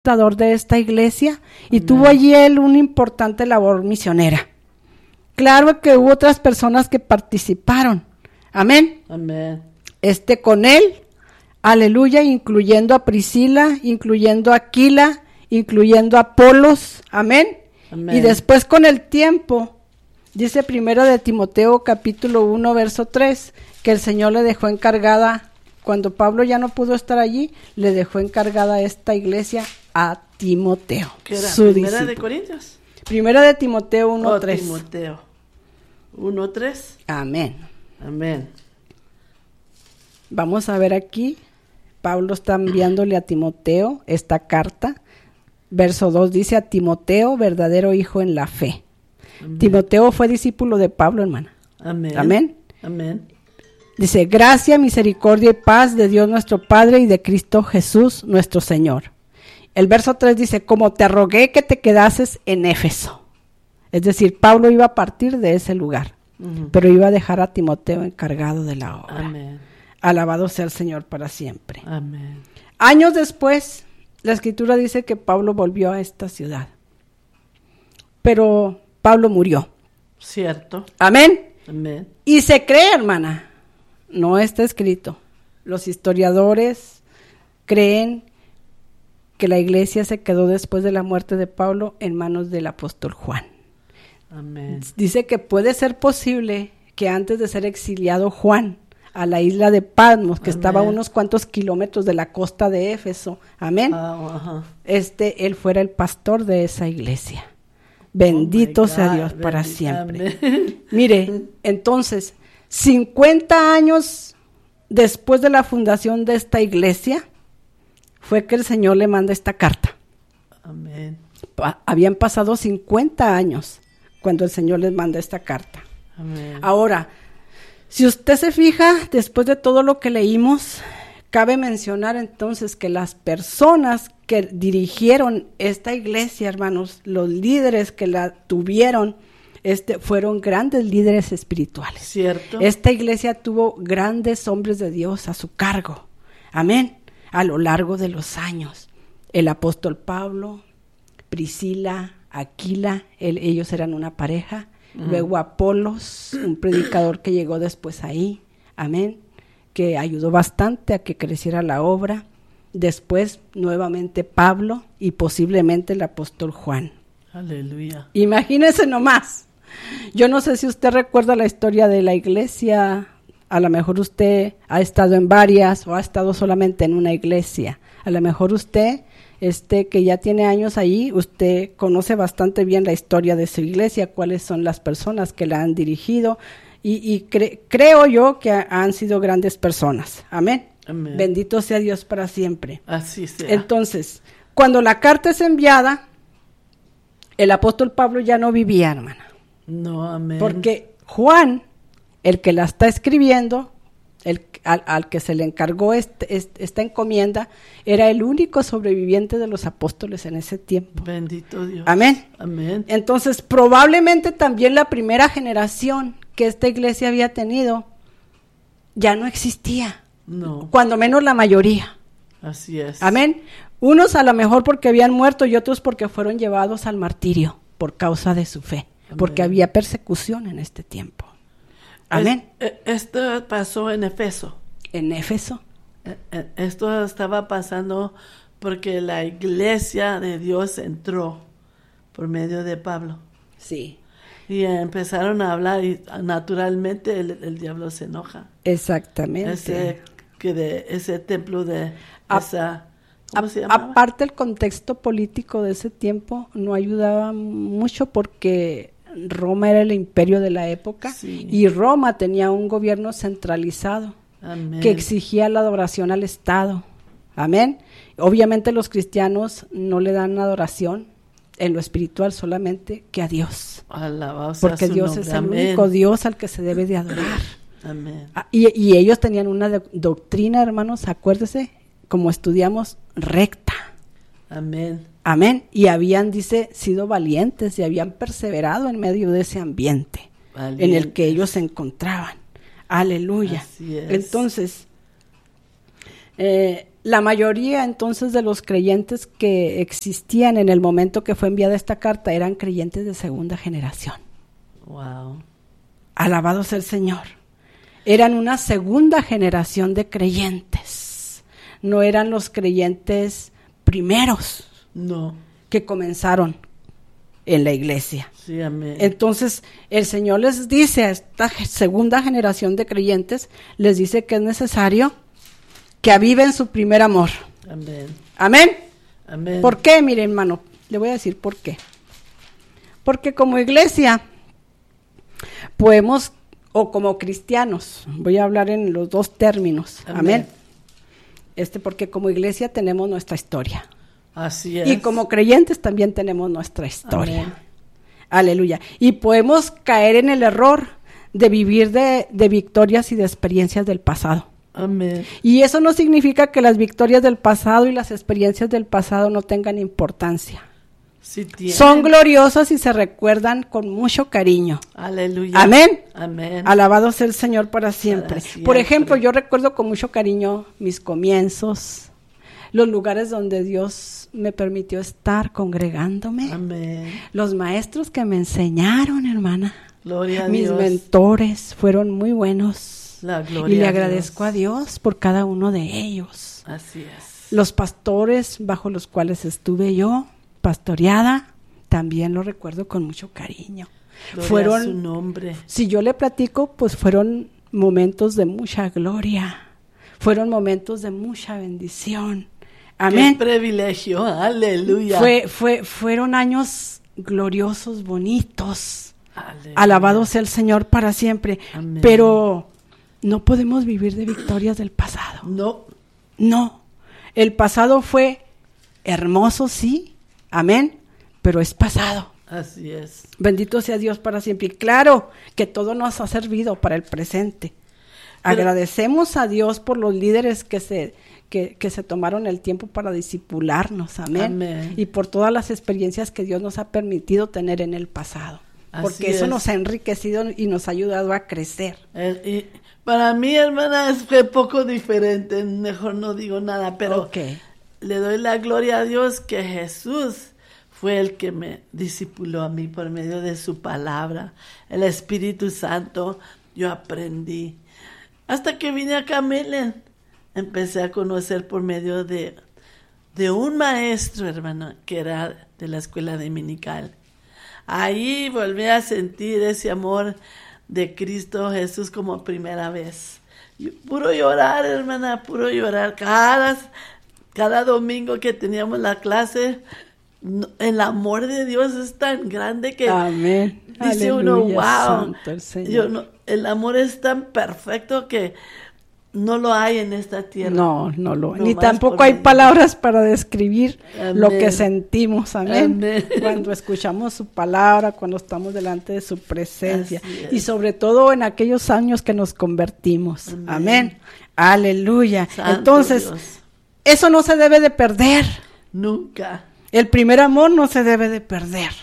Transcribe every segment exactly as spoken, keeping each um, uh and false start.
de esta iglesia y Amén. Tuvo allí él una importante labor misionera. Claro que hubo otras personas que participaron. Amén. Amén. Este con él, aleluya, incluyendo a Priscila, incluyendo a Aquila, incluyendo a Apolos. Amén. Amén. Y después con el tiempo, dice primero de Timoteo capítulo uno verso tres, que el Señor le dejó encargada, cuando Pablo ya no pudo estar allí, le dejó encargada esta iglesia a Timoteo, ¿Qué era? su ¿Primera de discípulo. Corintios? Primera de Timoteo uno Oh, tres. Timoteo. uno tres. Amén. Amén. Vamos a ver aquí, Pablo está enviándole a Timoteo esta carta. Verso dos dice: a Timoteo, verdadero hijo en la fe. Amén. Timoteo fue discípulo de Pablo, hermana. Amén. Amén. Amén. Dice: gracia, misericordia y paz de Dios nuestro Padre y de Cristo Jesús nuestro Señor. El verso tres dice: como te rogué que te quedases en Éfeso. Es decir, Pablo iba a partir de ese lugar, Ujú. pero iba a dejar a Timoteo encargado de la obra. Amén. Alabado sea el Señor para siempre. Amén. Años después, la Escritura dice que Pablo volvió a esta ciudad, pero Pablo murió. Cierto. Amén. Amén. Y se cree, hermana, no está escrito. Los historiadores creen que la iglesia se quedó después de la muerte de Pablo en manos del apóstol Juan. Amén. Dice que puede ser posible que antes de ser exiliado Juan a la isla de Patmos, que Amén. estaba a unos cuantos kilómetros de la costa de Éfeso, amén, Ah, ajá. este, él fuera el pastor de esa iglesia. Bendito Oh my sea God. Dios para Bendi- siempre. Amén. Mire, entonces, cincuenta años después de la fundación de esta iglesia, fue que el Señor le manda esta carta. Amén. Pa- habían pasado cincuenta años cuando el Señor les manda esta carta. Amén. Ahora, si usted se fija, después de todo lo que leímos, cabe mencionar entonces que las personas que dirigieron esta iglesia, hermanos, los líderes que la tuvieron, este, fueron grandes líderes espirituales. Cierto. Esta iglesia tuvo grandes hombres de Dios a su cargo. Amén. A lo largo de los años. El apóstol Pablo, Priscila, Aquila, él- ellos eran una pareja. Ujú. Luego Apolos, un predicador que llegó después ahí. Amén. Que ayudó bastante a que creciera la obra. Después, nuevamente Pablo y posiblemente el apóstol Juan. Aleluya. Imagínese nomás. Yo no sé si usted recuerda la historia de la iglesia. A lo mejor usted ha estado en varias o ha estado solamente en una iglesia. A lo mejor usted, este, que ya tiene años ahí, usted conoce bastante bien la historia de su iglesia, cuáles son las personas que la han dirigido. Y, y cre- creo yo que ha- han sido grandes personas. Amén. Amén. Bendito sea Dios para siempre. Así sea. Entonces, cuando la carta es enviada, el apóstol Pablo ya no vivía, hermana. No, amén. Porque Juan, el que la está escribiendo, el, al, al que se le encargó este, este, esta encomienda, era el único sobreviviente de los apóstoles en ese tiempo. Bendito Dios. Amén. Amén. Entonces, probablemente también la primera generación que esta iglesia había tenido ya no existía, No, cuando menos la mayoría. así es. Amén. Unos a lo mejor porque habían muerto y otros porque fueron llevados al martirio por causa de su fe, Amén. porque había persecución en este tiempo. Amén. Es- e- esto pasó en Efeso. En Éfeso. E- e- Esto estaba pasando porque la iglesia de Dios entró por medio de Pablo. Sí, Y empezaron a hablar y naturalmente el, el diablo se enoja. exactamente. Ese, que de, ese templo de A- esa... ¿Cómo A- se llama? aparte el contexto político de ese tiempo no ayudaba mucho porque Roma era el imperio de la época Sí. y Roma tenía un gobierno centralizado Amén. que exigía la adoración al Estado. Amén. Obviamente los cristianos no le dan adoración en lo espiritual solamente que a Dios, Alabado sea porque su Dios nombre. es el Amén. único Dios al que se debe de adorar. Amén. Ah, Y, y ellos tenían una do- doctrina, hermanos, acuérdese, como estudiamos, recta. Amén. Amén. Y habían, dice, sido valientes y habían perseverado en medio de ese ambiente en el Valientes. que ellos se encontraban. Aleluya. Así es. Entonces, eh, la mayoría entonces de los creyentes que existían en el momento que fue enviada esta carta eran creyentes de segunda generación. Wow. Alabado sea el Señor. Eran una segunda generación de creyentes. No eran los creyentes primeros No. que comenzaron en la iglesia. Sí, amén. Entonces, el Señor les dice a esta segunda generación de creyentes, les dice que es necesario que aviven su primer amor. Amén. Amén. Amén. ¿Por qué? Mire, hermano, le voy a decir por qué. Porque como iglesia podemos, o como cristianos, voy a hablar en los dos términos. Amén. Amén. Este, porque como iglesia tenemos nuestra historia. Así es. Y como creyentes también tenemos nuestra historia. Amén. Aleluya. Y podemos caer en el error de vivir de, de victorias y de experiencias del pasado. Amén. Y eso no significa que las victorias del pasado y las experiencias del pasado no tengan importancia. Sí tienen. Son gloriosas y se recuerdan con mucho cariño. Aleluya. Amén. Amén. Alabado sea el Señor para siempre. Para siempre. Por ejemplo, yo recuerdo con mucho cariño mis comienzos, los lugares donde Dios me permitió estar congregándome, Amén. los maestros que me enseñaron, hermana. Gloria a Mis Dios. mentores fueron muy buenos. La gloria Y le a agradezco Dios. a Dios por cada uno de ellos. Así es. Los pastores bajo los cuales estuve yo, pastoreada, también lo recuerdo con mucho cariño. Gloria fueron, a su nombre. si yo le platico, pues fueron momentos de mucha gloria, fueron momentos de mucha bendición. Amén. Qué privilegio. Aleluya. Fue, fue, fueron años gloriosos, bonitos. Aleluya. Alabado sea el Señor para siempre. Amén. Pero no podemos vivir de victorias del pasado. No. No. El pasado fue hermoso, sí. Amén. Pero es pasado. Así es. Bendito sea Dios para siempre. Y claro que todo nos ha servido para el presente. Pero, agradecemos a Dios por los líderes que se, que, que se tomaron el tiempo para discipularnos. Amén. Amén. Y por todas las experiencias que Dios nos ha permitido tener en el pasado. Así Porque eso es. nos ha enriquecido y nos ha ayudado a crecer. Eh, y para mí, hermana, es- fue poco diferente. Mejor no digo nada, pero Ok. le doy la gloria a Dios que Jesús fue el que me discipuló a mí por medio de su palabra. El Espíritu Santo, yo aprendí. Hasta que vine acá a Melen, empecé a conocer por medio de, de un maestro, hermano, que era de la escuela dominical. Ahí volví a sentir ese amor de Cristo Jesús como primera vez. Y puro llorar, hermana, puro llorar. Cada, cada domingo que teníamos la clase, no- el amor de Dios es tan grande que Amén. dice Aleluya, uno, wow, santo el Señor. yo no- el amor es tan perfecto que no lo hay en esta tierra. No, no lo, No ni más tampoco por hay medio. palabras para describir Amén. lo que sentimos, amén. Amén. Cuando escuchamos su palabra, cuando estamos delante de su presencia Así es. y sobre todo en aquellos años que nos convertimos, amén. Amén. Aleluya. Santo Entonces, Dios. eso no se debe de perder. Nunca. El primer amor no se debe de perder.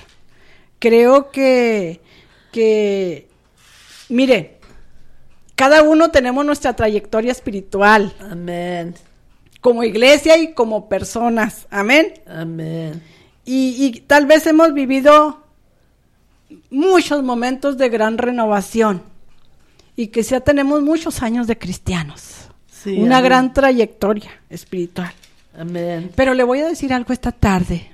Creo que, que, mire, cada uno tenemos nuestra trayectoria espiritual Amén. como iglesia y como personas, amén. Amén. Y, y tal vez hemos vivido muchos momentos de gran renovación y que ya tenemos muchos años de cristianos, Sí, una amén. gran trayectoria espiritual. Amén. Pero le voy a decir algo esta tarde.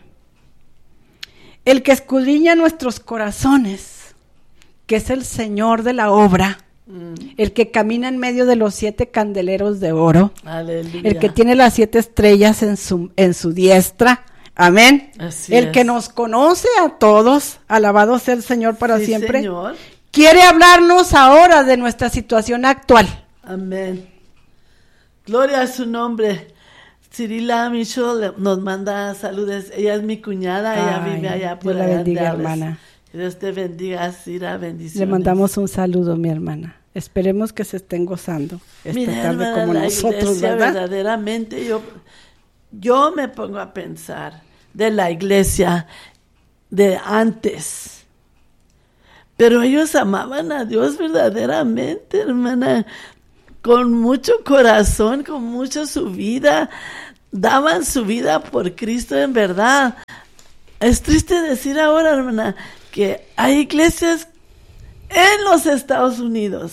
El que escudriña nuestros corazones, que es el Señor de la obra, Mm. el que camina en medio de los siete candeleros de oro, Aleluya. el que tiene las siete estrellas en su, en su diestra, amén. Así el es. que nos conoce a todos, alabado sea el Señor para Sí, siempre, Señor. quiere hablarnos ahora de nuestra situación actual. Amén. Gloria a su nombre. Cirila Micho le- nos manda saludos. Ella es mi cuñada, ella Ay, vive allá por Dios la allá en bendiga, Dallas. hermana. Que Dios te bendiga, Cira, bendiciones. Le mandamos un saludo, mi hermana. Esperemos que se estén gozando esta Mira, tarde hermana, como la nosotros, iglesia, ¿verdad? verdaderamente, yo, yo me pongo a pensar de la iglesia de antes. Pero ellos amaban a Dios verdaderamente, hermana. con mucho corazón, con mucho su vida, daban su vida por Cristo en verdad. Es triste decir ahora, hermana, que hay iglesias en los Estados Unidos,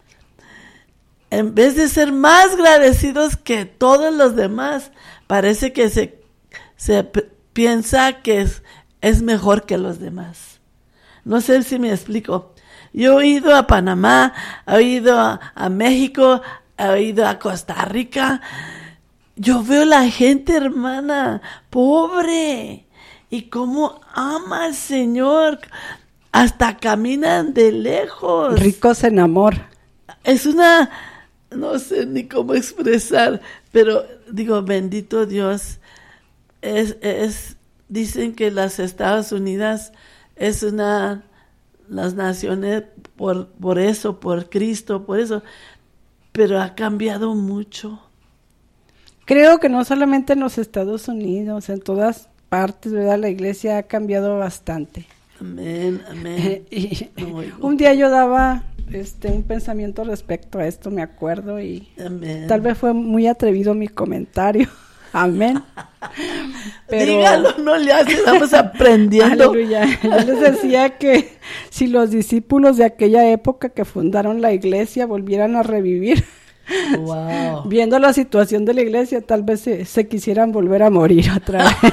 en vez de ser más agradecidos que todos los demás, parece que se, se p- piensa que es, es mejor que los demás. No sé si me explico. Yo he ido a Panamá, he ido a, a México, he ido a Costa Rica. Yo veo la gente, hermana, pobre, y cómo ama al Señor. Hasta caminan de lejos. Ricos en amor. Es una, no sé ni cómo expresar, pero digo, bendito Dios. Es, es, dicen que las Estados Unidas es una, las naciones por, por eso, por Cristo, por eso, pero ha cambiado mucho. Creo que no solamente en los Estados Unidos, en todas partes, ¿verdad? La iglesia ha cambiado bastante. Amén, amén. Y No, un día yo daba este un pensamiento respecto a esto, me acuerdo, y amén. tal vez fue muy atrevido mi comentario. Amén. Pero, dígalo, no le hace, estamos aprendiendo. Aleluya. Yo les decía que si los discípulos de aquella época que fundaron la iglesia volvieran a revivir, Wow. viendo la situación de la iglesia, tal vez se, se quisieran volver a morir otra vez.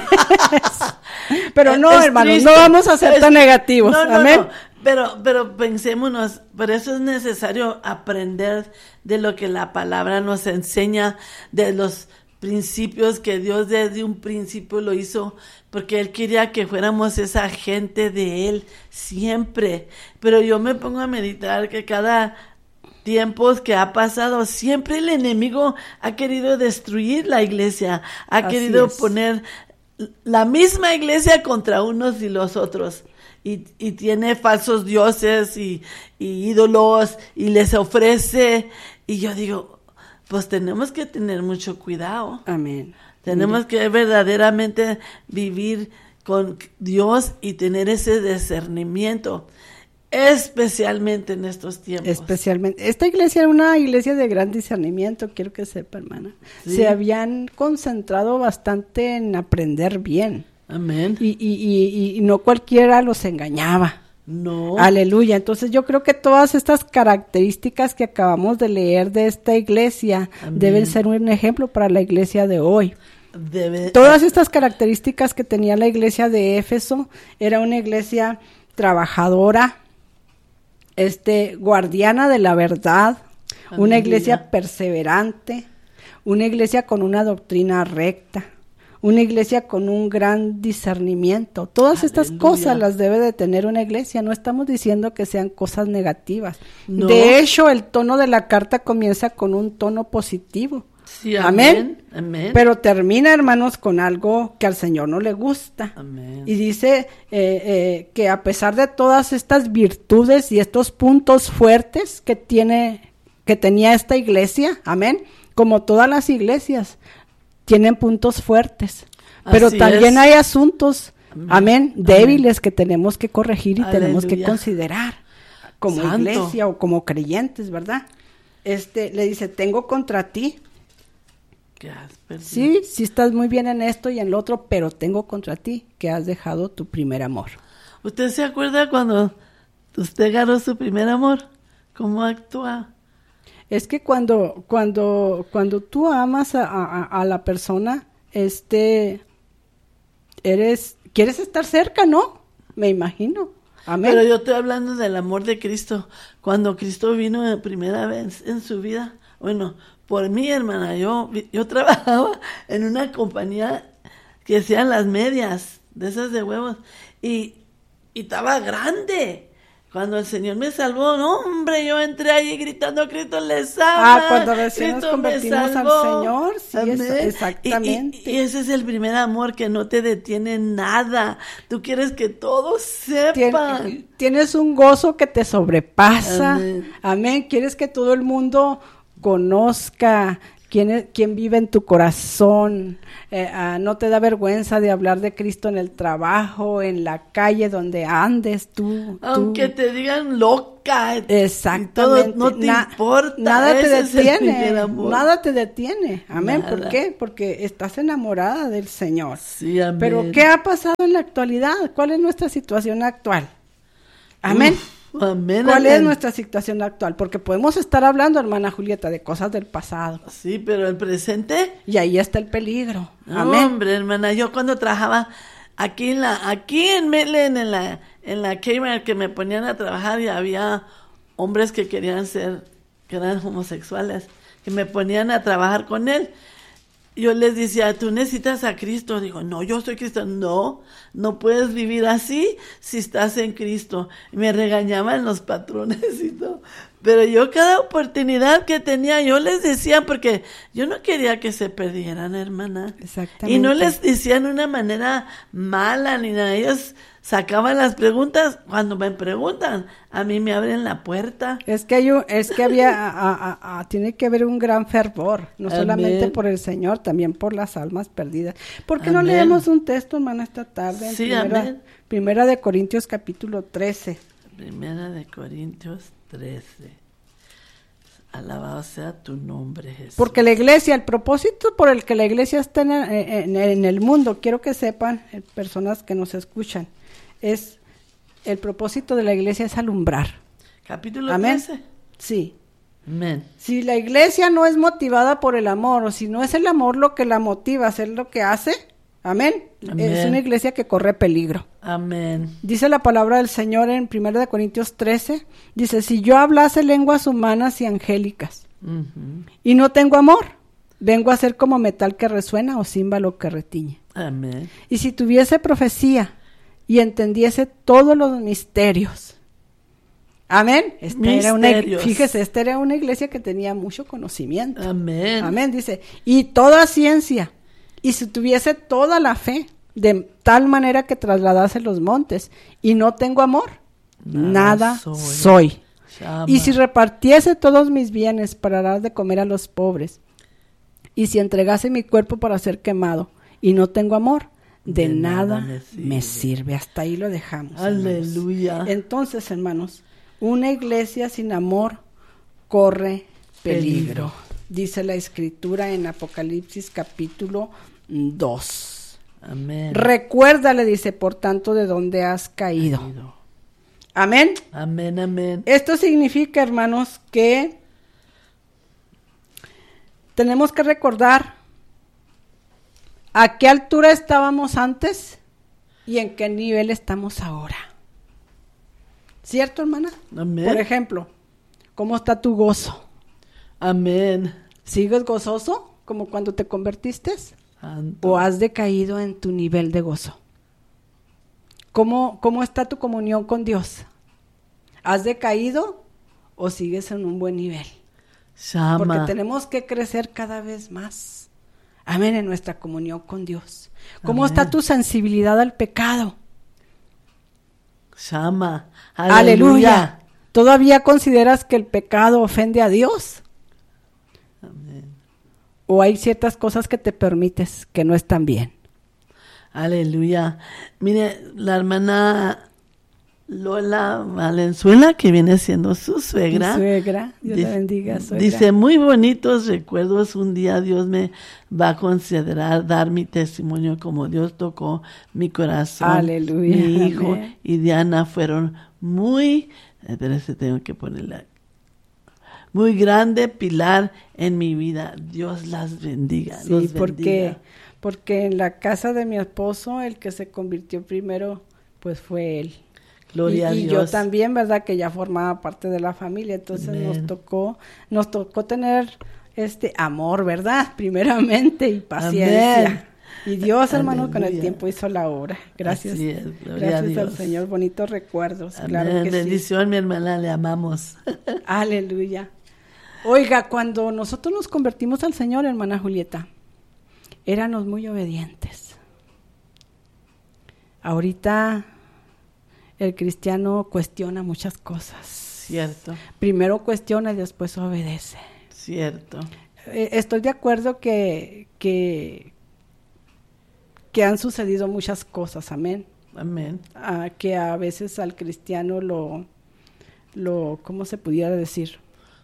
Pero no, Es hermanos, triste. no vamos a ser Es- tan negativos. No, no, Amén. no. Pero, pero pensémonos, por eso es necesario aprender de lo que la palabra nos enseña, de los principios que Dios desde un principio lo hizo, porque Él quería que fuéramos esa gente de Él siempre. Pero yo me pongo a meditar que cada tiempos que ha pasado, siempre el enemigo ha querido destruir la iglesia, ha Así querido es. poner la misma iglesia contra unos y los otros. Y, y tiene falsos dioses y, y ídolos y les ofrece. Y yo digo, pues tenemos que tener mucho cuidado. Amén. Tenemos Mire, que verdaderamente vivir con Dios y tener ese discernimiento, especialmente en estos tiempos. especialmente. Esta iglesia era una iglesia de gran discernimiento, quiero que sepa, hermana. Sí. Se habían concentrado bastante en aprender bien. Amén. Y, y, y, y no cualquiera los engañaba. No. Aleluya. Entonces yo creo que todas estas características que acabamos de leer de esta iglesia Amén. deben ser un ejemplo para la iglesia de hoy. Debe, Todas estas características que tenía la iglesia de Éfeso, era una iglesia trabajadora, este, guardiana de la verdad, una Aleluya. iglesia perseverante, una iglesia con una doctrina recta, una iglesia con un gran discernimiento. Todas estas Aleluya. cosas las debe de tener una iglesia. No estamos diciendo que sean cosas negativas. No. De hecho, el tono de la carta comienza con un tono positivo. Sí, Amén. amén. Amén. Pero termina, hermanos, con algo que al Señor no le gusta. Amén. Y dice eh, eh, que a pesar de todas estas virtudes y estos puntos fuertes que tiene, que tenía esta iglesia, amén, como todas las iglesias, tienen puntos fuertes. Pero Así también es. hay asuntos, amén, Amén. débiles que tenemos que corregir y tenemos que Aleluya. considerar como Santo. iglesia o como creyentes, ¿verdad? Este, le dice, tengo contra ti. ¿Qué has perdido? Sí, sí estás muy bien en esto y en lo otro, pero tengo contra ti que has dejado tu primer amor. ¿Usted se acuerda cuando usted ganó su primer amor? ¿Cómo actúa? Es que cuando, cuando, cuando tú amas a, a, a la persona, este, eres, quieres estar cerca, ¿no? Me imagino. Amén. Pero yo estoy hablando del amor de Cristo. Cuando Cristo vino de primera vez en su vida, bueno, por mí, hermana, yo, yo trabajaba en una compañía que hacían las medias, de esas de huevos, y, y estaba grande. Cuando el Señor me salvó, no, hombre, yo entré ahí gritando, Cristo les ama. Ah, cuando recién nos Cristo me convertimos al salvó. Señor, sí, es- Amén. exactamente. Y, y- y ese es el primer amor que no te detiene nada. Tú quieres que todos Tien- sepan. tienes un gozo que te sobrepasa. Amén. Amén. Quieres que todo el mundo conozca ¿Quién, es, quién vive en tu corazón? Eh, uh, ¿No te da vergüenza de hablar de Cristo en el trabajo, en la calle, donde andes tú? Aunque tú? te digan loca. Exactamente. Todo, no te Na, importa. Nada te Ese detiene. es el Nada te detiene. Amén. Nada. ¿Por qué? Porque estás enamorada del Señor. Sí, amén. Pero ¿qué ha pasado en la actualidad? ¿Cuál es nuestra situación actual? Amén. Uf. Amén, ¿Cuál amén. es nuestra situación actual? Porque podemos estar hablando, hermana Julieta, de cosas del pasado. Sí, pero el presente. Y ahí está el peligro. No, Amén. hombre, hermana, yo cuando trabajaba aquí en la, aquí en Midland, en la, en la Kmart, que me ponían a trabajar y había hombres que querían ser, que eran homosexuales, que me ponían a trabajar con él. Yo les decía, ¿tú necesitas a Cristo? Digo, no, yo soy cristiano. No, no puedes vivir así si estás en Cristo. Y me regañaban los patrones y todo. Pero yo cada oportunidad que tenía, yo les decía, porque yo no quería que se perdieran, hermana. Exactamente. Y no les decía de una manera mala ni nada. Ellos sacaban las preguntas. Cuando me preguntan, a mí me abren la puerta. Es que hay un, es que había, a, a, a, tiene que haber un gran fervor, no Amén. Solamente por el Señor, también por las almas perdidas. ¿Por qué Amén. No leemos un texto, hermana, esta tarde? En Sí, primera, amén. Primera de Corintios, capítulo trece. Primera de Corintios trece. Alabado sea tu nombre, Jesús. Porque la iglesia, el propósito por el que la iglesia está en, en, en el mundo, quiero que sepan, eh, personas que nos escuchan, es el propósito de la iglesia es alumbrar. Capítulo Amén. trece. Sí. Amén. Si la iglesia no es motivada por el amor, o si no es el amor lo que la motiva a hacer lo que hace, amén, Amén. Es una iglesia que corre peligro. Amén. Dice la palabra del Señor en primera de Corintios trece, dice, si yo hablase lenguas humanas y angélicas, Uh-huh. y no tengo amor, vengo a ser como metal que resuena o címbalo que retiñe. Amén. Y si tuviese profecía y entendiese todos los misterios. Amén. Esta era una, Misterios. fíjese, esta era una iglesia que tenía mucho conocimiento. Amén. Amén, dice. Y toda ciencia. Y si tuviese toda la fe, de tal manera que trasladase los montes, y no tengo amor, nada, Nada soy. soy. Shama. Y si repartiese todos mis bienes para dar de comer a los pobres, y si entregase mi cuerpo para ser quemado, y no tengo amor, de, de nada, nada me, sirve. me sirve. Hasta ahí lo dejamos. Aleluya. Hermanos. Entonces, hermanos, una iglesia sin amor corre peligro. peligro. Dice la Escritura en Apocalipsis capítulo dos. Amén. Recuérdale, dice, por tanto, de dónde has caído. caído. Amén. Amén, amén. Esto significa, hermanos, que tenemos que recordar a qué altura estábamos antes y en qué nivel estamos ahora. ¿Cierto, hermana? Amén. Por ejemplo, ¿cómo está tu gozo? Amén. ¿Sigues gozoso como cuando te convertiste? Santo. ¿O has decaído en tu nivel de gozo? ¿Cómo, cómo está tu comunión con Dios? ¿Has decaído o sigues en un buen nivel? Shama. Porque tenemos que crecer cada vez más. Amén, en nuestra comunión con Dios. ¿Cómo Amén. Está tu sensibilidad al pecado? Shama. Aleluya. Aleluya. ¿Todavía consideras que el pecado ofende a Dios? Amén. ¿O hay ciertas cosas que te permites que no están bien? Aleluya. Mire, la hermana Lola Valenzuela, que viene siendo su suegra. Mi suegra, Dios dice, la bendiga, suegra. Dice, muy bonitos recuerdos, un día Dios me va a considerar dar mi testimonio como Dios tocó mi corazón. Aleluya. Mi hijo Amén. y Diana fueron muy, espérese, tengo que ponerla, muy grande pilar en mi vida. Dios las bendiga. Sí, los porque, bendiga. porque en la casa de mi esposo, el que se convirtió primero, pues fue él. Gloria y, a y Dios. yo también, ¿verdad? Que ya formaba parte de la familia, entonces Amén. nos tocó, nos tocó tener este amor, ¿verdad? Primeramente y paciencia. Amén. Y Dios, hermano, Aleluya. con el tiempo hizo la obra. Gracias. Así es, gloria Gracias a Dios. al Señor, bonitos recuerdos. Amén. Claro que Bendición, sí. mi hermana, le amamos. Aleluya. Oiga, cuando nosotros nos convertimos al Señor, hermana Julieta, éramos muy obedientes. Ahorita el cristiano cuestiona muchas cosas. Cierto. Primero cuestiona y después obedece. Cierto. eh, estoy de acuerdo que, que, que han sucedido muchas cosas, amén. Amén. Ah, que a veces al cristiano lo, lo, ¿cómo se pudiera decir?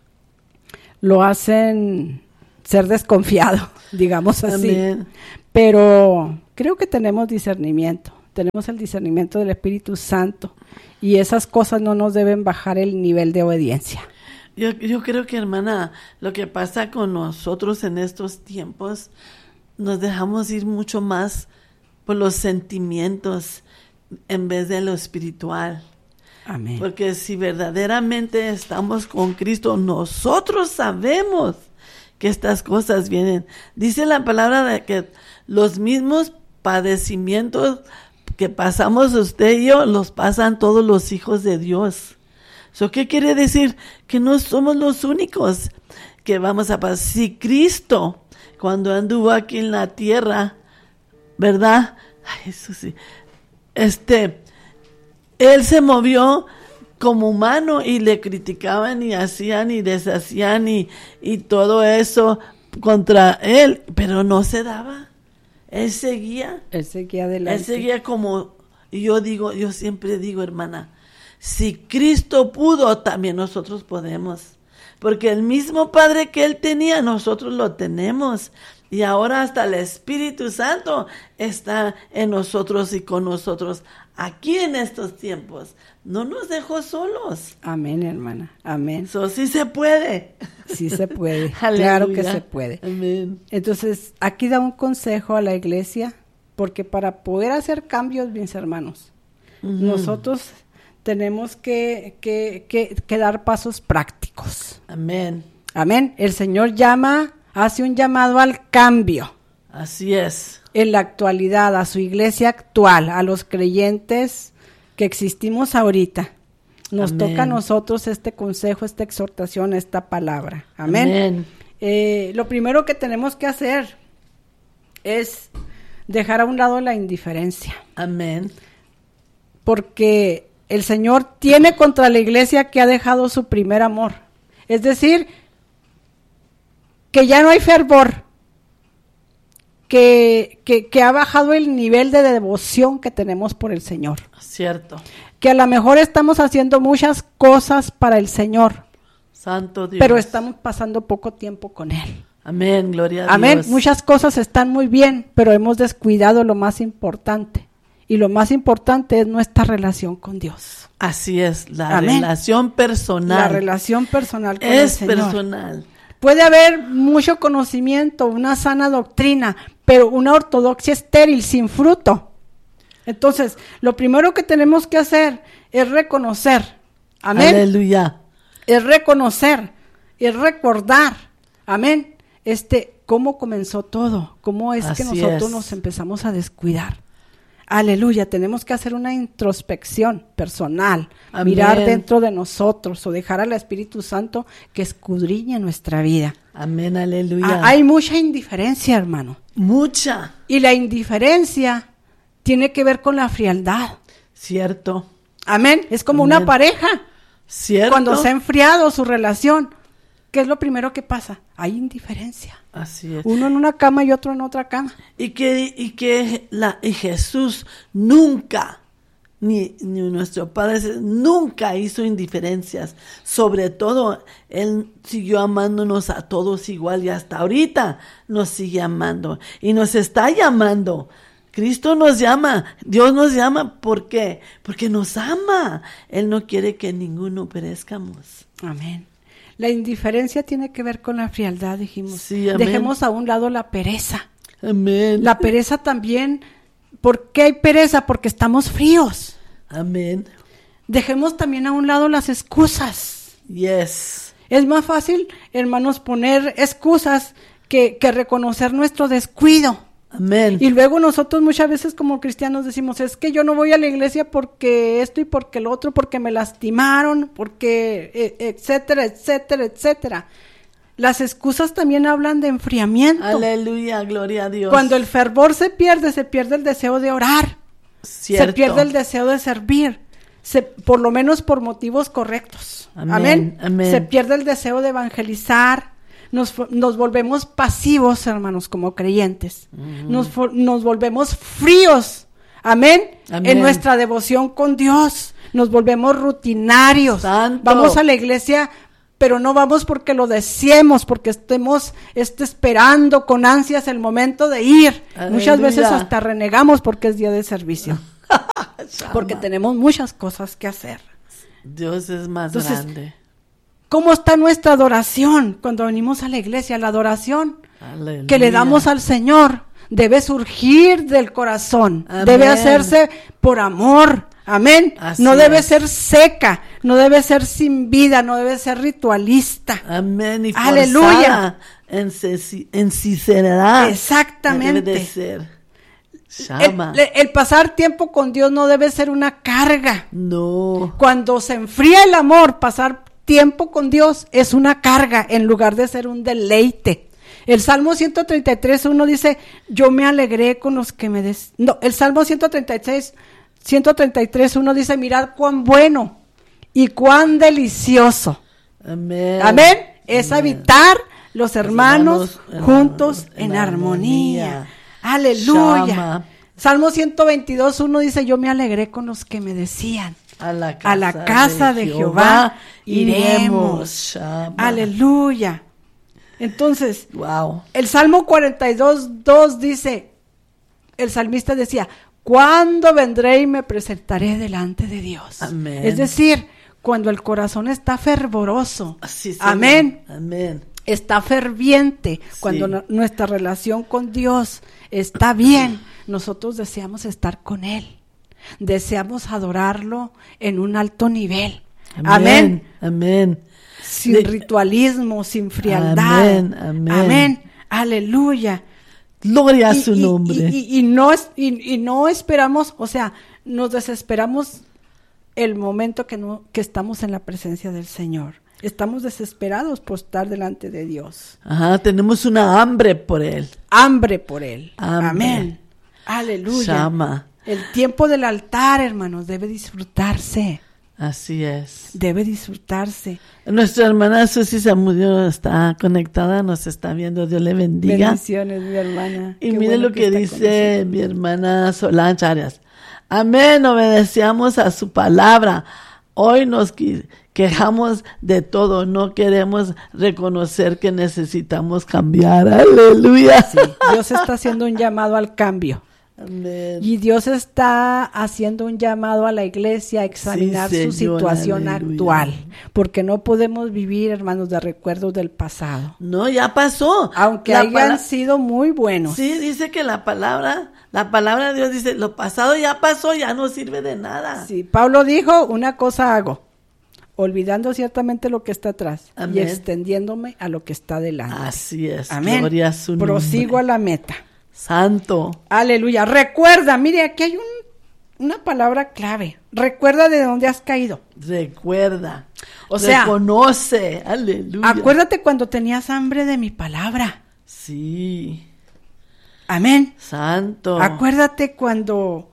Lo hacen ser desconfiado, digamos así. Amén. Pero creo que tenemos discernimiento, tenemos el discernimiento del Espíritu Santo y esas cosas no nos deben bajar el nivel de obediencia. Yo, yo creo que, hermana, lo que pasa con nosotros en estos tiempos, nos dejamos ir mucho más por los sentimientos en vez de lo espiritual. Amén. Porque si verdaderamente estamos con Cristo, nosotros sabemos que estas cosas vienen. Dice la palabra de que los mismos padecimientos que pasamos usted y yo, los pasan todos los hijos de Dios. ¿So qué quiere decir? Que no somos los únicos que vamos a pasar. Si Cristo, cuando anduvo aquí en la tierra, ¿verdad? Ay, eso sí. Este, Él se movió como humano y le criticaban y hacían y deshacían y, y todo eso contra Él, pero no se daba. Él seguía. Él seguía adelante. Él seguía como, y yo digo, yo siempre digo, hermana, si Cristo pudo, también nosotros podemos. Porque el mismo Padre que Él tenía, nosotros lo tenemos. Y ahora hasta el Espíritu Santo está en nosotros y con nosotros aquí en estos tiempos. No nos dejó solos. Amén, hermana. Amén. Eso sí se puede. Sí se puede. Aleluya. Claro que se puede. Amén. Entonces, aquí da un consejo a la iglesia, porque para poder hacer cambios, mis hermanos, uh-huh. nosotros tenemos que, que, que, que dar pasos prácticos. Amén. Amén. El Señor llama, hace un llamado al cambio. Así es. En la actualidad, a su iglesia actual, a los creyentes que existimos ahorita. Nos Amén. toca a nosotros este consejo, esta exhortación, esta palabra. Amén. Amén. Eh, lo primero que tenemos que hacer es dejar a un lado la indiferencia. Amén. Porque el Señor tiene contra la iglesia que ha dejado su primer amor. Es decir, que ya no hay fervor, que, que, que ha bajado el nivel de devoción que tenemos por el Señor. Cierto. Que a lo mejor estamos haciendo muchas cosas para el Señor, Santo Dios. pero estamos pasando poco tiempo con Él. Amén, gloria a Amén. Dios. Muchas cosas están muy bien, pero hemos descuidado lo más importante. Y lo más importante es nuestra relación con Dios. Así es, la Amén. relación personal. La relación personal con es el Señor. personal. Puede haber mucho conocimiento, una sana doctrina, pero una ortodoxia estéril, sin fruto. Entonces, lo primero que tenemos que hacer es reconocer. Amén. Aleluya. Es reconocer, es recordar. Amén. Este, cómo comenzó todo, cómo es Así que nosotros es. nos empezamos a descuidar. Aleluya, tenemos que hacer una introspección personal, Amén. mirar dentro de nosotros o dejar al Espíritu Santo que escudriñe nuestra vida. Amén, aleluya. Ah, hay mucha indiferencia, hermano. Mucha. Y la indiferencia tiene que ver con la frialdad. Cierto. Amén. Es como Amén. una pareja. Cierto. Cuando se ha enfriado su relación, ¿qué es lo primero que pasa? Hay indiferencia. Así es. Uno en una cama y otro en otra cama. Y que, y que la, y Jesús nunca, ni, ni nuestro Padre nunca hizo indiferencias. Sobre todo, Él siguió amándonos a todos igual y hasta ahorita nos sigue amando. Y nos está llamando. Cristo nos llama, Dios nos llama. ¿Por qué? Porque nos ama. Él no quiere que ninguno perezcamos. Amén. La indiferencia tiene que ver con la frialdad, dijimos. Sí, amén. Dejemos a un lado la pereza. Amén. La pereza también. ¿Por qué hay pereza? Porque estamos fríos. Amén. Dejemos también a un lado las excusas. Yes. Es más fácil, hermanos, poner excusas que, que reconocer nuestro descuido. Amén. Y luego nosotros muchas veces como cristianos decimos, es que yo no voy a la iglesia porque esto y porque lo otro, porque me lastimaron, porque etcétera, etcétera, etcétera. Las excusas también hablan de enfriamiento. Aleluya, gloria a Dios. Cuando el fervor se pierde, se pierde el deseo de orar. Cierto. Se pierde el deseo de servir. Se, por lo menos por motivos correctos. Amén, Amén. amén. Se pierde el deseo de evangelizar, nos, nos volvemos pasivos, hermanos, como creyentes. Uh-huh. Nos, nos volvemos fríos, amén, amén, en nuestra devoción con Dios. Nos volvemos rutinarios. Santo. Vamos a la iglesia, pero no vamos porque lo deseemos, porque estemos este, esperando con ansias el momento de ir. Aleluya. Muchas veces hasta renegamos porque es día de servicio. Porque tenemos muchas cosas que hacer. Dios es más Entonces, grande. ¿Cómo está nuestra adoración cuando venimos a la iglesia? La adoración Aleluya. Que le damos al Señor debe surgir del corazón, amén. Debe hacerse por amor, amén. Así no debe es. Ser seca, no debe ser sin vida, no debe ser ritualista. Amén. Y aleluya. En, en sinceridad. Exactamente. Debe de ser. El, el pasar tiempo con Dios no debe ser una carga. No. Cuando se enfría el amor, pasar tiempo con Dios es una carga en lugar de ser un deleite. El Salmo ciento treinta y tres, uno dice, yo me alegré con los que me des... No, el Salmo ciento treinta y seis, ciento treinta y tres, uno dice, mirad cuán bueno y cuán delicioso. Amén. Amén. Es Amén. Habitar los hermanos, los hermanos juntos en, en armonía. armonía. Aleluya. Shama. Salmo ciento veintidós, uno dice, yo me alegré con los que me decían, a la casa, a la casa de, de Jehová, Jehová iremos. Shama. Aleluya. Entonces, wow. El Salmo cuarenta y dos, dos dice, el salmista decía, ¿cuándo vendré y me presentaré delante de Dios? Amén. Es decir, cuando el corazón está fervoroso. Así amén. Amén. Está ferviente, sí. Cuando no, nuestra relación con Dios está bien, nosotros deseamos estar con Él, deseamos adorarlo en un alto nivel. Amén. Amén. Amén. Sin De... ritualismo, sin frialdad. Amén. Amén. Amén. Aleluya. Gloria a su y, nombre. Y, y, y, no, y, y no esperamos, o sea, nos desesperamos el momento que, no, que estamos en la presencia del Señor. Estamos desesperados por estar delante de Dios. Ajá, tenemos una hambre por Él. Hambre por Él. Hambre. Amén. Aleluya. Shama. El tiempo del altar, hermanos, debe disfrutarse. Así es. Debe disfrutarse. Nuestra hermana Susi Zamudio está conectada, nos está viendo. Dios le bendiga. Bendiciones, mi hermana. Y Qué mire bueno lo que, que dice mi hermana Solange Arias. Amén, obedecemos a su palabra. Hoy nos quejamos de todo, no queremos reconocer que necesitamos cambiar. Aleluya. Sí, Dios está haciendo un llamado al cambio. Amén. Y Dios está haciendo un llamado a la iglesia a examinar sí, su Señor, situación aleluya. Actual, porque no podemos vivir, hermanos, de recuerdos del pasado. No, ya pasó. Aunque la hayan pala- sido muy buenos. Sí, dice que la palabra, la palabra de Dios dice, lo pasado ya pasó, ya no sirve de nada. Sí, Pablo dijo, una cosa hago, olvidando ciertamente lo que está atrás. Amén. Y extendiéndome a lo que está delante. Así es. Amén. Gloria a su nombre. Prosigo a la meta. Santo. Aleluya. Recuerda, mire, aquí hay un, una palabra clave. Recuerda de dónde has caído. Recuerda. O sea, reconoce. Aleluya. Acuérdate cuando tenías hambre de mi palabra. Sí. Amén. Santo. Acuérdate cuando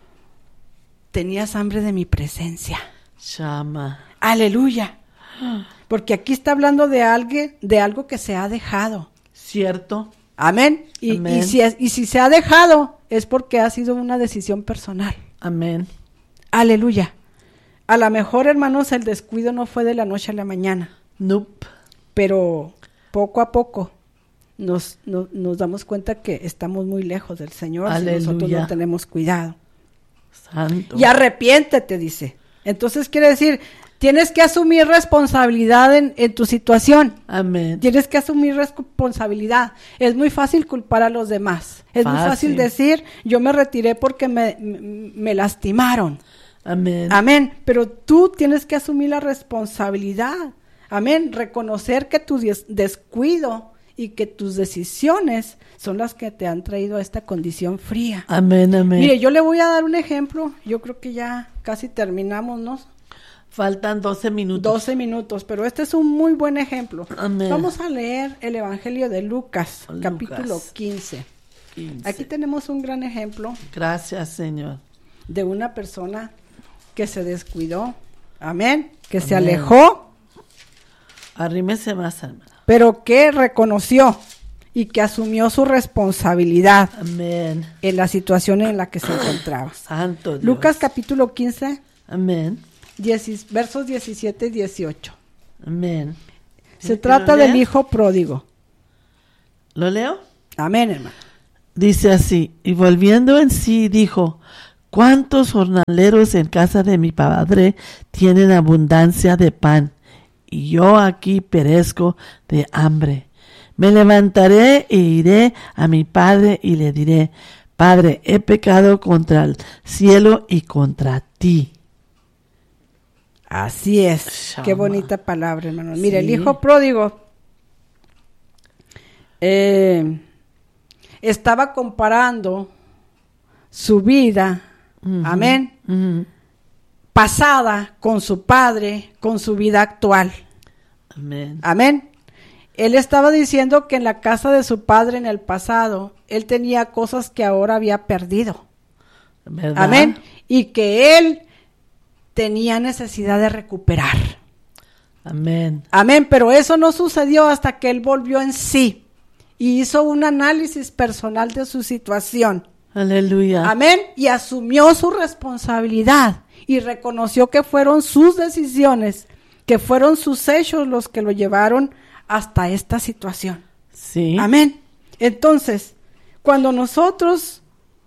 tenías hambre de mi presencia. Chama. Aleluya. Porque aquí está hablando de alguien, de algo que se ha dejado. Cierto. Amén. Y, Amén. y, si es, y si se ha dejado, es porque ha sido una decisión personal. Amén. Aleluya. A lo mejor, hermanos, el descuido no fue de la noche a la mañana. Nope. Pero poco a poco nos, nos, nos damos cuenta que estamos muy lejos del Señor. Aleluya. Si nosotros no tenemos cuidado. Santo. Y arrepiéntete, dice. Entonces quiere decir, tienes que asumir responsabilidad en, en tu situación. Amén. Tienes que asumir responsabilidad. Es muy fácil culpar a los demás. Es Fácil. muy fácil decir, yo me retiré porque me, me, me lastimaron. Amén. Amén. Pero tú tienes que asumir la responsabilidad. Amén. Reconocer que tu des- descuido y que tus decisiones son las que te han traído a esta condición fría. Amén, amén. Mire, yo le voy a dar un ejemplo. Yo creo que ya casi terminamos, ¿no? Faltan doce minutos. doce minutos, pero este es un muy buen ejemplo. Amén. Vamos a leer el Evangelio de Lucas, Lucas. capítulo quince. quince. Aquí tenemos un gran ejemplo Gracias, Señor. de una persona que se descuidó, amén, que Amén. se alejó. Arrímese más, hermano. pero que reconoció y que asumió su responsabilidad Amén. en la situación en la que se encontraba. Santo Dios. Lucas capítulo quince, Amén. diez, versos diecisiete y dieciocho. Amén. Se ¿Quiero trata del leer? hijo pródigo. ¿Lo leo? Amén, hermano. Dice así, y volviendo en sí dijo, ¿cuántos jornaleros en casa de mi padre tienen abundancia de pan? Y yo aquí perezco de hambre. Me levantaré e iré a mi padre y le diré, Padre, he pecado contra el cielo y contra ti. Así es. Shama. Qué bonita palabra, hermano. Mire, el Sí. hijo pródigo eh, estaba comparando su vida, Ujú, amén, ujú. pasada con su padre, con su vida actual. Amén. Amén. Él estaba diciendo que en la casa de su padre en el pasado, él tenía cosas que ahora había perdido. ¿Verdad? Amén. Y que él tenía necesidad de recuperar. Amén. Amén. Pero eso no sucedió hasta que él volvió en sí y hizo un análisis personal de su situación. Aleluya. Amén. Y asumió su responsabilidad y reconoció que fueron sus decisiones, que fueron sus hechos los que lo llevaron hasta esta situación. Sí. Amén. Entonces, cuando nosotros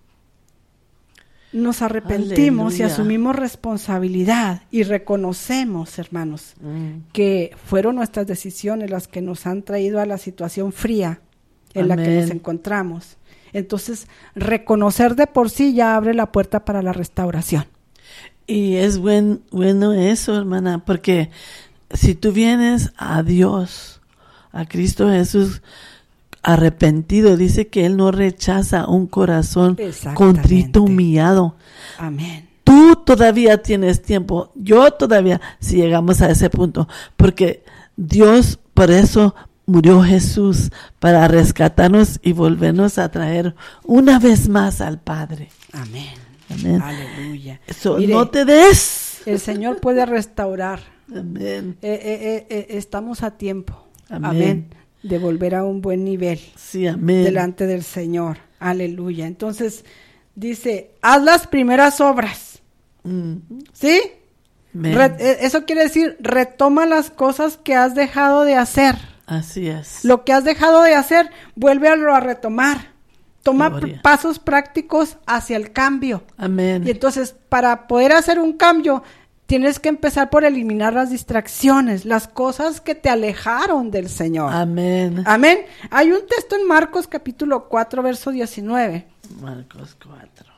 nos arrepentimos Aleluya. y asumimos responsabilidad y reconocemos, hermanos, Mm. que fueron nuestras decisiones las que nos han traído a la situación fría en la que Amén. nos encontramos. Entonces, reconocer de por sí ya abre la puerta para la restauración. Y es buen, bueno eso, hermana, porque si tú vienes a Dios, a Cristo Jesús arrepentido, dice que Él no rechaza un corazón Exactamente. contrito, humillado. Amén. Tú todavía tienes tiempo, yo todavía, si llegamos a ese punto, porque Dios, por eso murió Jesús, para rescatarnos y volvernos a traer una vez más al Padre. Amén. Amén. Aleluya. Eso, Mire, no te des. el Señor puede restaurar. Amén. Eh, eh, eh, eh, estamos a tiempo. Amén. Amén. De volver a un buen nivel Sí, amén. delante del Señor. Aleluya. Entonces, dice, haz las primeras obras. Mm. ¿Sí? Amén. Re- eh, eso quiere decir, retoma las cosas que has dejado de hacer. Así es. Lo que has dejado de hacer, vuélvelo a retomar. Toma Gloria. p- pasos prácticos hacia el cambio. Amén. Y entonces, para poder hacer un cambio, tienes que empezar por eliminar las distracciones, las cosas que te alejaron del Señor. Amén. Amén. Hay un texto en Marcos capítulo cuatro, verso diecinueve. Marcos cuatro.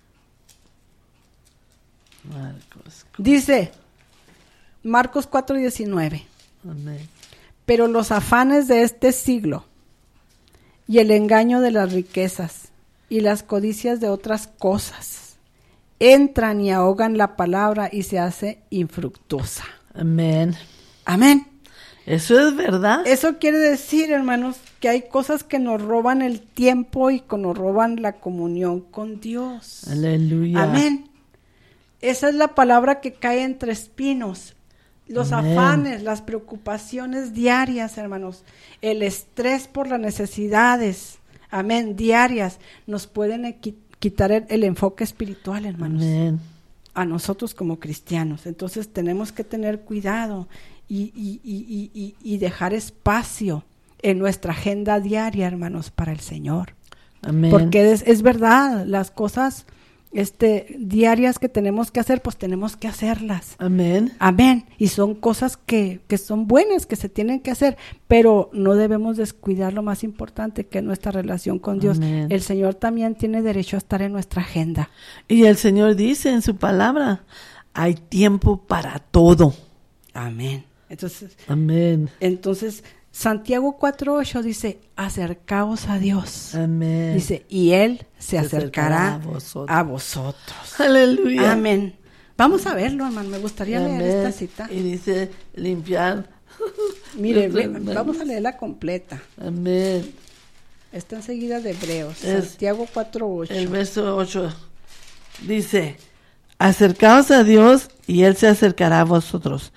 Marcos. Dice, Marcos cuatro, diecinueve. Amén. Pero los afanes de este siglo y el engaño de las riquezas y las codicias de otras cosas entran y ahogan la palabra y se hace infructuosa. Amén. Amén. Eso es verdad. Eso quiere decir, hermanos, que hay cosas que nos roban el tiempo y que nos roban la comunión con Dios. Aleluya. Amén. Esa es la palabra que cae entre espinos. Los Amén. afanes, las preocupaciones diarias, hermanos, el estrés por las necesidades, amén, diarias, nos pueden equi- quitar el, el enfoque espiritual, hermanos, Amén. a nosotros como cristianos. Entonces tenemos que tener cuidado y, y, y, y, y dejar espacio en nuestra agenda diaria, hermanos, para el Señor. Amén. Porque es, es verdad, las cosas este, diarias que tenemos que hacer, pues tenemos que hacerlas. Amén. Amén. Y son cosas que, que son buenas, que se tienen que hacer, pero no debemos descuidar lo más importante, que es nuestra relación con Dios. Amén. El Señor también tiene derecho a estar en nuestra agenda. Y el Señor dice en su palabra, hay tiempo para todo. Amén. Entonces, Amén. entonces Santiago cuatro ocho dice, acercaos a Dios. Amén. Dice, y Él se, Se acercará, acercará a vosotros. a vosotros. Aleluya. Amén. Vamos a verlo, hermano. Me gustaría leer Amén. esta cita. Y dice limpiar. Mire, ve- Amén. vamos a leerla completa. Amén. Está enseguida de Hebreos. Es Santiago cuatro ocho. El verso ocho dice, acercaos a Dios y Él se acercará a vosotros.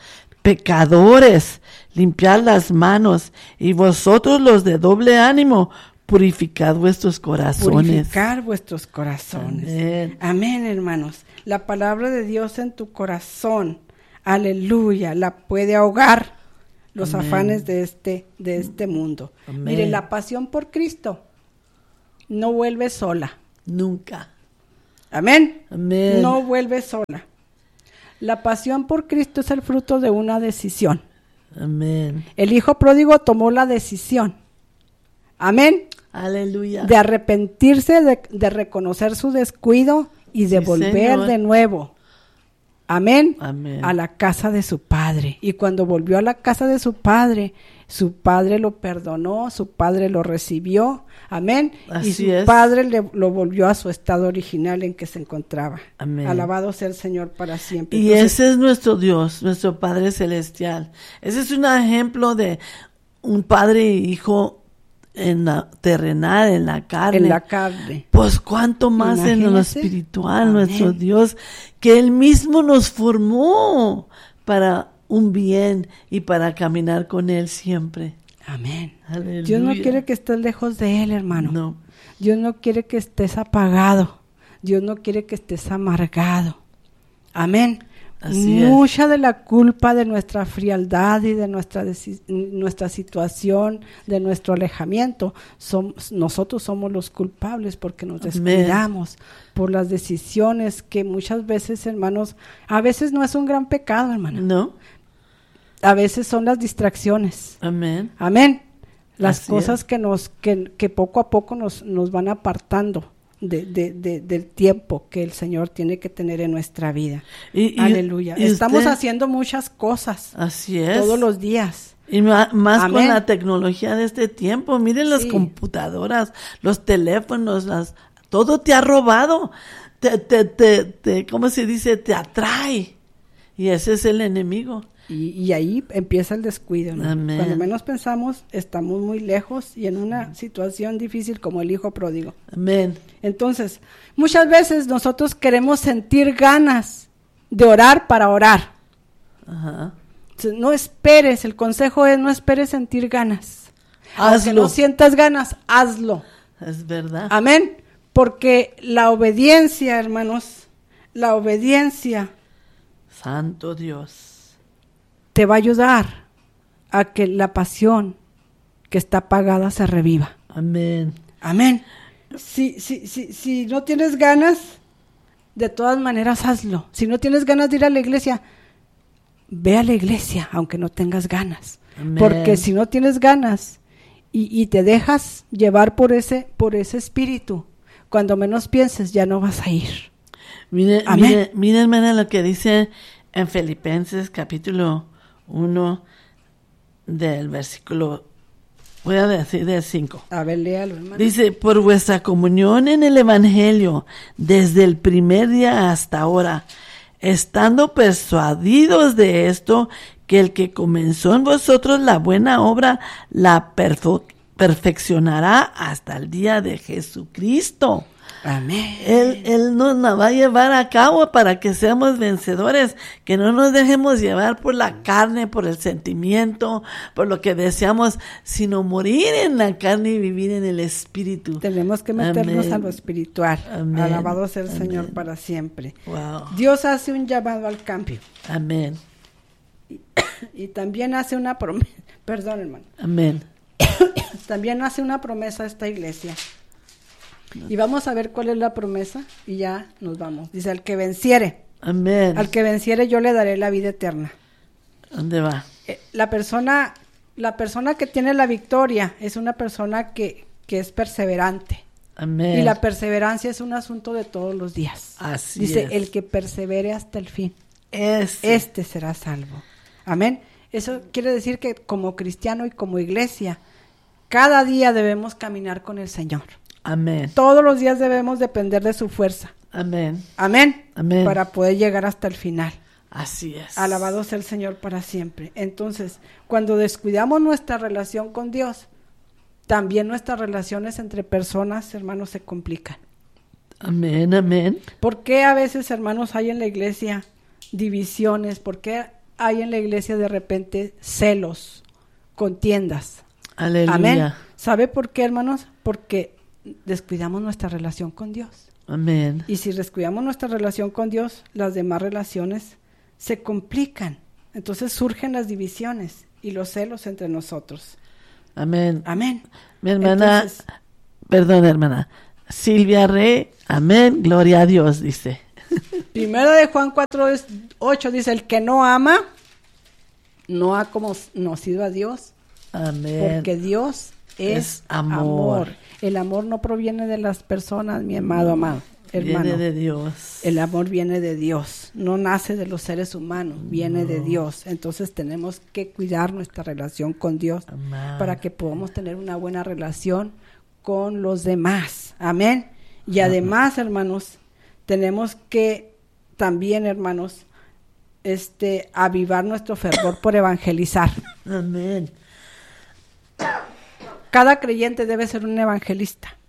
pecadores, limpiad las manos, y vosotros los de doble ánimo, purificad vuestros corazones. Purificar vuestros corazones. Amén. Amén, hermanos. La palabra de Dios en tu corazón, aleluya, la puede ahogar los Amén. afanes de este, de este mundo. Amén. Mire, la pasión por Cristo no vuelve sola. Nunca. Amén. Amén. No vuelve sola. La pasión por Cristo es el fruto de una decisión. Amén. El hijo pródigo tomó la decisión. Amén. Aleluya. De arrepentirse, de, de reconocer su descuido y de Sí, volver Señor. de nuevo. Amén. Amén. A la casa de su padre. Y cuando volvió a la casa de su padre, su padre lo perdonó, su padre lo recibió. Amén. Así y su es. padre le, lo volvió a su estado original en que se encontraba. Amén. Alabado sea el Señor para siempre. Y Entonces, ese es nuestro Dios, nuestro Padre Celestial. Ese es un ejemplo de un padre e hijo en la terrenal, en la carne. en la carne. Pues cuánto más en lo Imagínese. espiritual, Amén. nuestro Dios, que Él mismo nos formó para un bien y para caminar con Él siempre. Amén. Aleluya. Dios no quiere que estés lejos de Él, hermano. No. Dios no quiere que estés apagado. Dios no quiere que estés amargado. Amén. Así es. Mucha de la culpa de nuestra frialdad y de nuestra, deci- nuestra situación, de nuestro alejamiento, somos, nosotros somos los culpables porque nos Amén. descuidamos por las decisiones que muchas veces, hermanos, a veces no es un gran pecado, hermano. No. A veces son las distracciones. Amén. Amén. Las Así cosas es. que nos que, que poco a poco nos, nos van apartando de, de, de- del tiempo que el Señor tiene que tener en nuestra vida. Y- y- Aleluya. y Estamos usted- haciendo muchas cosas Así es. todos los días. Y ma- más con Amén. la tecnología de este tiempo. Miren las Sí. computadoras, los teléfonos, las todo te ha robado. Te, te, te, te, ¿cómo se dice? Te atrae. Y ese es el enemigo. Y, y ahí empieza el descuido, ¿no? Amén. Cuando menos pensamos, estamos muy lejos y en una situación difícil como el hijo pródigo. Amén. Entonces, muchas veces nosotros queremos sentir ganas de orar para orar. Ajá. Entonces, no esperes, el consejo es no esperes sentir ganas. Aunque Hazlo. no sientas ganas, hazlo. Es verdad. Amén. Porque la obediencia, hermanos, la obediencia Santo Dios. te va a ayudar a que la pasión que está apagada se reviva. Amén. Amén. Si, si, si, si no tienes ganas, de todas maneras hazlo. Si no tienes ganas de ir a la iglesia, ve a la iglesia, aunque no tengas ganas. Amén. Porque si no tienes ganas y, y te dejas llevar por ese, por ese espíritu, cuando menos pienses ya no vas a ir. Mire, Amén. mire, mire, hermana, lo que dice en Filipenses capítulo uno del versículo, voy a decir del cinco. A ver, léalo, hermano. Dice, por vuestra comunión en el Evangelio, desde el primer día hasta ahora, estando persuadidos de esto, que el que comenzó en vosotros la buena obra, la perfo- perfeccionará hasta el día de Jesucristo. Amén. Él, él nos la va a llevar a cabo para que seamos vencedores, que no nos dejemos llevar por la carne, por el sentimiento, por lo que deseamos, sino morir en la carne y vivir en el espíritu. Tenemos que meternos Amén. a lo espiritual. Amén. Alabado sea el Amén. Señor para siempre. Wow. Dios hace un llamado al cambio Amén. y también hace una promesa, perdón, hermano, Amén. también hace una promesa a esta iglesia. Y vamos a ver cuál es la promesa y ya nos vamos. Dice, al que venciere, Amén. al que venciere yo le daré la vida eterna. ¿Dónde va? Eh, La persona, la persona que tiene la victoria es una persona que, que es perseverante. Amén. Y la perseverancia es un asunto de todos los días. Así Dice, es. el que persevere hasta el fin, Ese. este será salvo. Amén. Eso quiere decir que como cristiano y como iglesia, cada día debemos caminar con el Señor. Amén. Todos los días debemos depender de su fuerza. Amén. Amén. Amén. Para poder llegar hasta el final. Así es. Alabado sea el Señor para siempre. Entonces, cuando descuidamos nuestra relación con Dios, también nuestras relaciones entre personas, hermanos, se complican. Amén. Amén. ¿Por qué a veces, hermanos, hay en la iglesia divisiones? ¿Por qué, hay en la iglesia de repente celos, contiendas. Aleluya. Amén. ¿Sabe por qué, hermanos? Porque descuidamos nuestra relación con Dios. Amén. Y si descuidamos nuestra relación con Dios, las demás relaciones se complican. Entonces surgen las divisiones y los celos entre nosotros. Amén. Amén. Mi hermana, Entonces, perdón, hermana, Silvia Rey, amén, gloria a Dios, dice. Primera de Juan cuatro, ocho dice, el que no ama, no ha conocido a Dios, Amén. porque Dios es, Es amor. amor. El amor no proviene de las personas, mi amado, amado, hermano. Viene de Dios. El amor viene de Dios, no nace de los seres humanos, viene No. de Dios. Entonces tenemos que cuidar nuestra relación con Dios Amén. para que podamos tener una buena relación con los demás. Amén. Y además, hermanos, tenemos que también, hermanos, este, avivar nuestro fervor por evangelizar. Amén. Cada creyente debe ser un evangelista.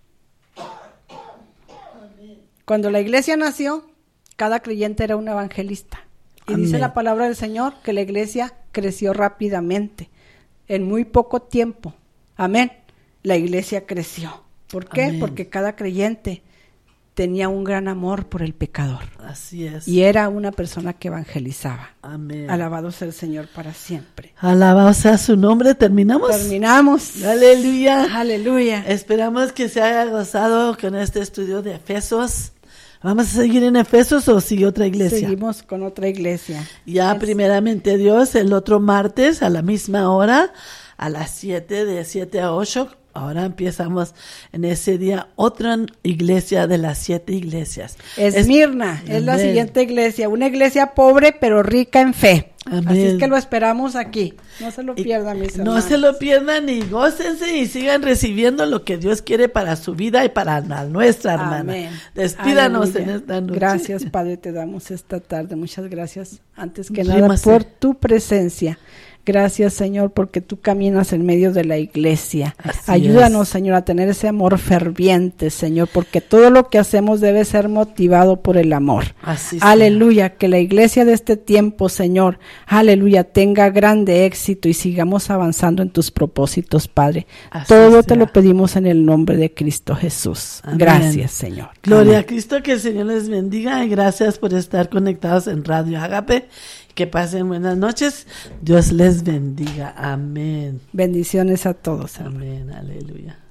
Cuando la iglesia nació, cada creyente era un evangelista. Y Amén. dice la palabra del Señor que la iglesia creció rápidamente, en muy poco tiempo. Amén. La iglesia creció. ¿Por qué? Amén. Porque cada creyente tenía un gran amor por el pecador. Así es. Y era una persona que evangelizaba. Amén. Alabado sea el Señor para siempre. Alabado sea su nombre. ¿Terminamos? Terminamos. Aleluya. Aleluya. Esperamos que se haya gozado con este estudio de Efesios. ¿Vamos a seguir en Efesios o sigue otra iglesia? Seguimos con otra iglesia. Ya Es- primeramente Dios, el otro martes a la misma hora, a las siete, de siete a ocho. Ahora empezamos en ese día otra iglesia de las siete iglesias. Esmirna es, es la Amén. siguiente iglesia, una iglesia pobre pero rica en fe. Amén. Así es que lo esperamos aquí. No se lo Y pierdan, mis no hermanos. se lo pierdan y gócense y sigan recibiendo lo que Dios quiere para su vida y para la nuestra hermana. Amén. Despídanos Aleluya. en esta noche. Gracias, Padre, te damos esta tarde. Muchas gracias, antes que Rímase. nada, por tu presencia. Gracias, Señor, porque tú caminas en medio de la iglesia. Así Ayúdanos, es. Señor, a tener ese amor ferviente, Señor, porque todo lo que hacemos debe ser motivado por el amor. Así sea. Aleluya, que la iglesia de este tiempo, Señor, aleluya, tenga grande éxito y sigamos avanzando en tus propósitos, Padre. Así Todo te sea. lo pedimos en el nombre de Cristo Jesús. Amén. Gracias, Señor. Gloria Amén. a Cristo, que el Señor les bendiga y gracias por estar conectados en Radio Ágape. Que pasen buenas noches. Dios les bendiga. Amén. Bendiciones a todos, hermano. Amén. Aleluya.